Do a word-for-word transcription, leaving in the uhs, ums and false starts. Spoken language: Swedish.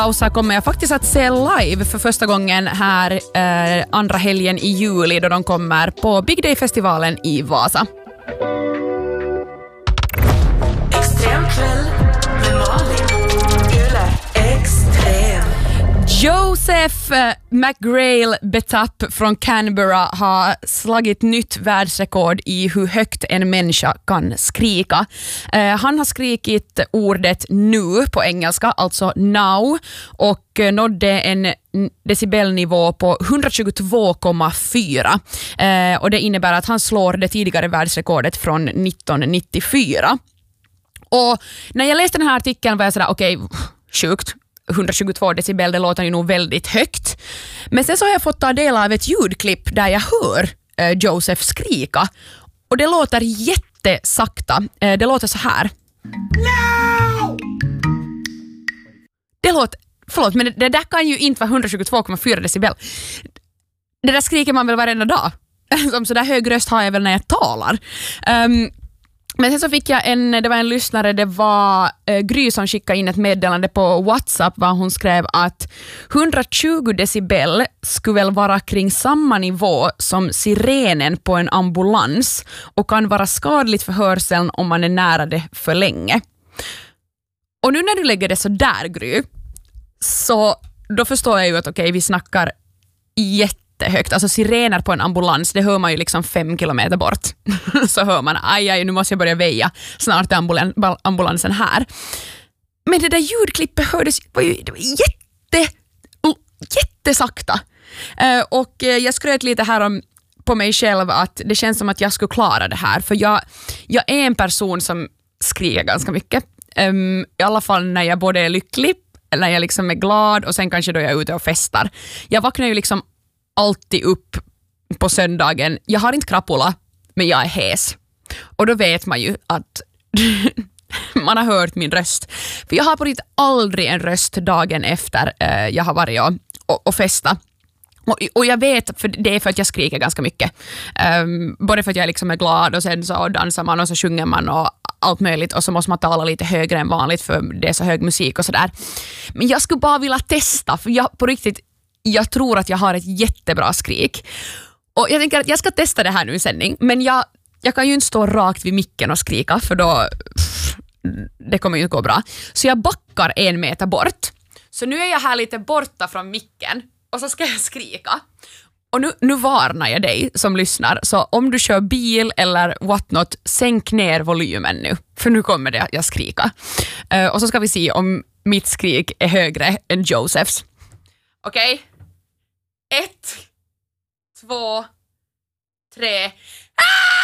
Pausa kommer jag faktiskt att se live för första gången här eh, andra helgen i juli då de kommer på Big Day-festivalen i Vasa. Extremkväll med Malin. Yle Extrem. Joseph McGrail Betap från Canberra har slagit nytt världsrekord i hur högt en människa kan skrika. Eh, han har skrikit ordet nu på engelska, alltså now, och nådde en decibelnivå på hundratjugotvå komma fyra. Eh, och det innebär att han slår det tidigare världsrekordet från nittonhundranittiofyra. Och när jag läste den här artikeln var jag sådär, okej, okay, sjukt. hundratjugotvå decibel, det låter ju nog väldigt högt. Men sen så har jag fått ta del av ett ljudklipp där jag hör eh, Joseph skrika. Och det låter jättesakta. Eh, det låter så här. No! Det låter, förlåt, men det, det där kan ju inte vara hundratjugotvå komma fyra decibel. Det där skriker man väl varenda dag. Som så där hög röst har jag väl när jag talar. Um, Men sen så fick jag en, det var en lyssnare, det var eh, Gry som skickade in ett meddelande på WhatsApp var hon skrev att hundratjugo decibel skulle väl vara kring samma nivå som sirenen på en ambulans och kan vara skadligt för hörseln om man är nära det för länge. Och nu när du lägger det så där, Gry, så då förstår jag ju att okej, okay, vi snackar jätte högt. Alltså sirener på en ambulans, det hör man ju liksom fem kilometer bort. Så hör man, aj, aj, nu måste jag börja väja. Snart är ambulan- ambulansen här. Men det där ljudklippet hördes var ju det var jätte, jättesakta. Uh, och uh, jag skröt lite här om på mig själv att det känns som att jag skulle klara det här. För jag, jag är en person som skriker ganska mycket. Um, I alla fall när jag både är lycklig, eller när jag liksom är glad och sen kanske då jag är ute och festar. Jag vaknar ju liksom alltid upp på söndagen. Jag har inte krapula, men jag är hes. Och då vet man ju att man har hört min röst. För jag har på riktigt aldrig en röst dagen efter eh, jag har varit och, och, och festa. Och, och jag vet, för det är för att jag skriker ganska mycket. Um, både för att jag liksom är glad och sen så dansar man och så sjunger man och allt möjligt och så måste man tala lite högre än vanligt för det är så hög musik och sådär. Men jag skulle bara vilja testa, för jag på riktigt jag tror att jag har ett jättebra skrik. Och jag tänker att jag ska testa det här nu i sändning. Men jag, jag kan ju inte stå rakt vid micken och skrika. För då pff, det kommer ju inte gå bra. Så jag backar en meter bort. Så nu är jag här lite borta från micken. Och så ska jag skrika. Och nu, nu varnar jag dig som lyssnar. Så om du kör bil eller whatnot, sänk ner volymen nu. För nu kommer det jag skrika. Uh, och så ska vi se om mitt skrik är högre än Josephs. Okej? Okay. Ett, två, tre. Ah!